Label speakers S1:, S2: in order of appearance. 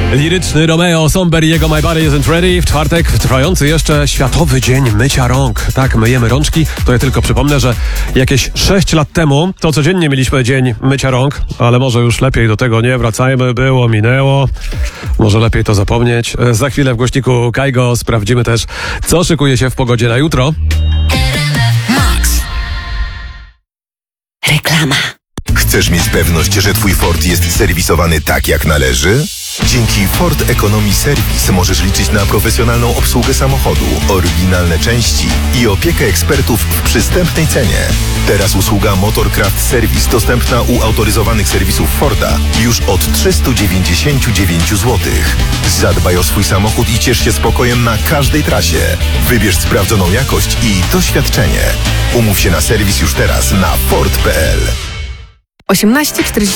S1: Liryczny Romeo Somber i jego My Body Isn't Ready. W czwartek trwający jeszcze Światowy Dzień Mycia Rąk. Tak, myjemy rączki. To ja tylko przypomnę, że jakieś 6 lat temu to codziennie mieliśmy Dzień Mycia Rąk, ale może już lepiej do tego nie wracajmy. Było, minęło. Może lepiej to zapomnieć. Za chwilę w głośniku Kaigo sprawdzimy też, co szykuje się w pogodzie na jutro.
S2: Reklama.
S3: Chcesz mieć pewność, że twój Ford jest serwisowany tak, jak należy? Dzięki Ford Economy Service możesz liczyć na profesjonalną obsługę samochodu, oryginalne części i opiekę ekspertów w przystępnej cenie. Teraz usługa Motorcraft Service dostępna u autoryzowanych serwisów Forda już od 399 zł. Zadbaj o swój samochód i ciesz się spokojem na każdej trasie. Wybierz sprawdzoną jakość i doświadczenie. Umów się na serwis już teraz na Ford.pl.
S2: 18:40